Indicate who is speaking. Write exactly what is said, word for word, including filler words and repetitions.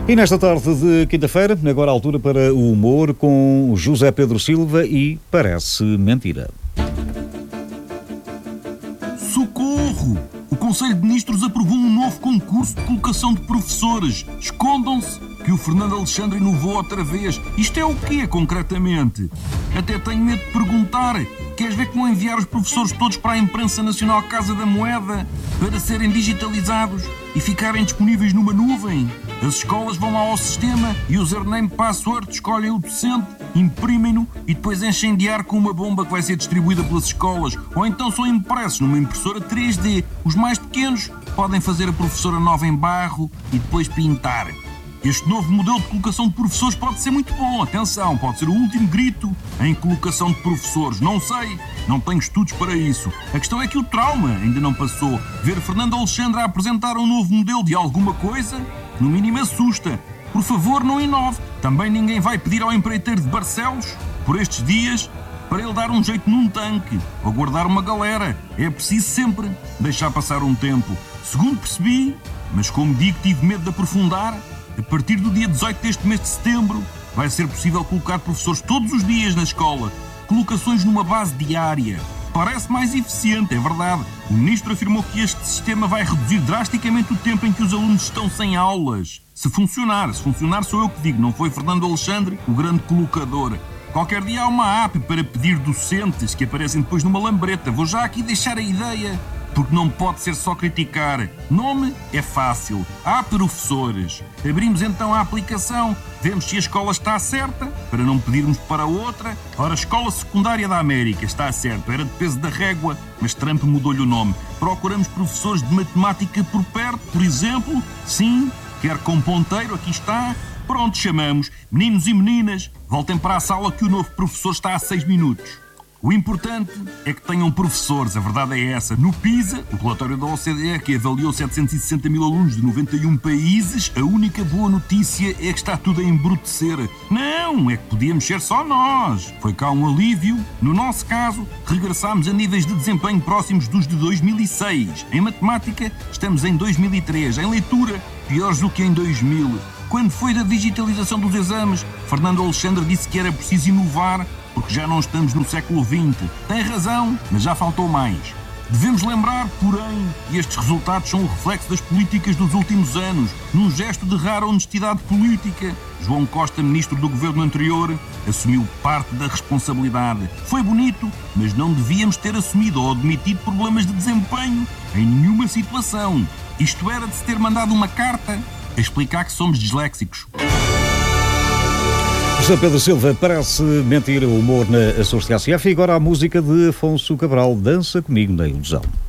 Speaker 1: E nesta tarde de quinta-feira, agora a altura para o humor com José Pedro Silva e Parece Mentira.
Speaker 2: Socorro! O Conselho de Ministros aprovou um novo concurso de colocação de professores. Escondam-se que o Fernando Alexandre inovou outra vez. Isto é o quê, concretamente? Até tenho medo de perguntar. Queres ver que vão enviar os professores todos para a imprensa nacional Casa da Moeda para serem digitalizados e ficarem disponíveis numa nuvem? As escolas vão lá ao sistema e username password, escolhem o docente, imprimem-no e depois enchem de ar com uma bomba que vai ser distribuída pelas escolas. Ou então são impressos numa impressora três D. Os mais pequenos podem fazer a professora nova em barro e depois pintar. Este novo modelo de colocação de professores pode ser muito bom. Atenção, pode ser o último grito em colocação de professores. Não sei, não tenho estudos para isso. A questão é que o trauma ainda não passou. Ver Fernando Alexandre a apresentar um novo modelo de alguma coisa, no mínimo assusta. Por favor, não inove. Também ninguém vai pedir ao empreiteiro de Barcelos, por estes dias, para ele dar um jeito num tanque ou guardar uma galera. É preciso sempre deixar passar um tempo. Segundo percebi, mas como digo, tive medo de aprofundar, a partir do dia dezoito deste mês de setembro vai ser possível colocar professores todos os dias na escola. Colocações numa base diária. Parece mais eficiente, é verdade. O ministro afirmou que este sistema vai reduzir drasticamente o tempo em que os alunos estão sem aulas. Se funcionar, se funcionar sou eu que digo, não foi Fernando Alexandre, o grande colocador. Qualquer dia há uma app para pedir docentes que aparecem depois numa lambreta. Vou já aqui deixar a ideia, porque não pode ser só criticar. Nome é fácil. Há professores. Abrimos então a aplicação, vemos se a escola está certa, para não pedirmos para outra. Ora, a Escola Secundária da América está certo, era de peso da régua, mas Trump mudou-lhe o nome. Procuramos professores de matemática por perto, por exemplo. Sim, quer com ponteiro, aqui está. Pronto, chamamos. Meninos e meninas, voltem para a sala que o novo professor está a seis minutos. O importante é que tenham professores, a verdade é essa. No PISA, o relatório da O C D E, que avaliou setecentos e sessenta mil alunos de noventa e um países, a única boa notícia é que está tudo a embrutecer. Não, é que podíamos ser só nós. Foi cá um alívio. No nosso caso, regressámos a níveis de desempenho próximos dos de dois mil e seis. Em matemática, estamos em dois mil e três. Em leitura, piores do que em dois mil. Quando foi da digitalização dos exames, Fernando Alexandre disse que era preciso inovar, porque já não estamos no século vinte. Tem razão, mas já faltou mais. Devemos lembrar, porém, que estes resultados são o reflexo das políticas dos últimos anos, num gesto de rara honestidade política. João Costa, ministro do governo anterior, assumiu parte da responsabilidade. Foi bonito, mas não devíamos ter assumido ou admitido problemas de desempenho em nenhuma situação. Isto era de se ter mandado uma carta a explicar que somos disléxicos.
Speaker 1: José Pedro Silva, Parece Mentira, o humor na Açores T S F. E agora a música de Afonso Cabral, Dança Comigo na Ilusão.